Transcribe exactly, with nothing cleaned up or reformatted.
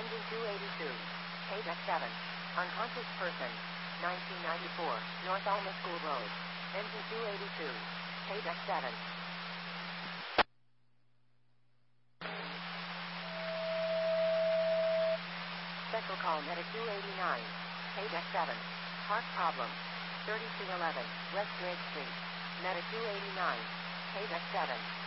Engine two eighty-two. Paydeck seven. Unconscious person. nineteen ninety-four, North Alma School Road. Engine two eighty-two. Paydeck seven. Special call Medic two eighty-nine. Paydeck seven. Heart problem. thirty-two eleven, West Drake Street. Medic two eighty-nine. Paydeck seven.